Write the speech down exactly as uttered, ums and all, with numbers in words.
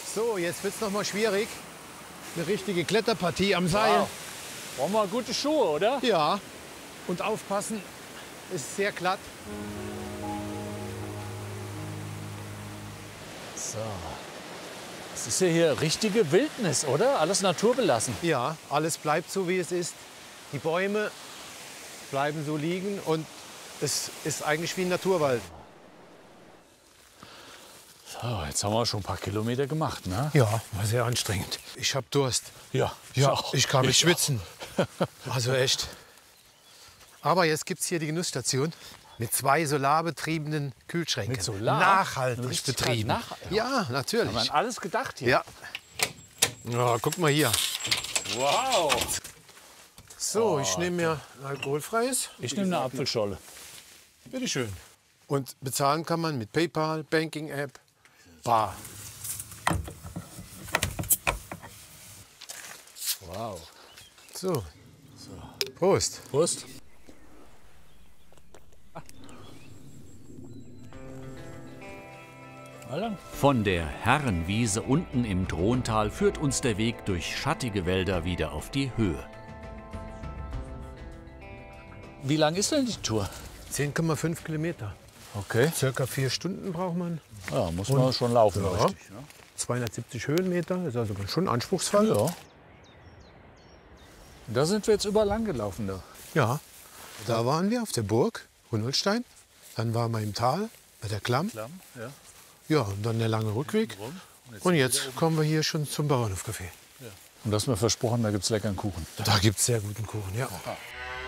So, jetzt wird es noch mal schwierig. Eine richtige Kletterpartie am Seil. Wow. Brauchen wir gute Schuhe, oder? Ja. Und aufpassen, ist sehr glatt. So. Das ist ja hier richtige Wildnis, oder? Alles naturbelassen. Ja, alles bleibt so, wie es ist. Die Bäume bleiben so liegen und es ist eigentlich wie ein Naturwald. So, jetzt haben wir schon ein paar Kilometer gemacht, ne? Ja, war sehr anstrengend. Ich habe Durst. Ja, Ja, auch. ich kann mit Ich schwitzen. Also echt. Aber jetzt gibt es hier die Genussstation mit zwei solarbetriebenen Kühlschränken. Mit Solar? Nachhaltig Richtig betrieben. nach- Ja, natürlich. Haben wir an alles gedacht hier. Ja. Ja, guck mal hier. Wow. So, ich nehme mir ein alkoholfreies. Ich nehme eine Apfelscholle. Bitte schön. Und bezahlen kann man mit PayPal, Banking-App, bar. Wow. So. Prost. Prost. Alter. Von der Herrenwiese unten im Drontal führt uns der Weg durch schattige Wälder wieder auf die Höhe. Wie lang ist denn die Tour? zehn Komma fünf Kilometer. Okay. Circa vier Stunden braucht man. Ja, muss man schon laufen, Ja. richtig. Ne? zweihundertsiebzig Höhenmeter, ist also schon anspruchsvoll. Ja. Da sind wir jetzt überall lang gelaufen. Da. Ja. Da waren wir auf der Burg Hunolstein. Dann waren wir im Tal bei der Klamm. Ja. Ja, und dann der lange Rückweg. Und jetzt kommen wir hier schon zum Bauernhofcafé. Und du hast mir versprochen, da gibt es leckeren Kuchen. Da gibt es sehr guten Kuchen, ja.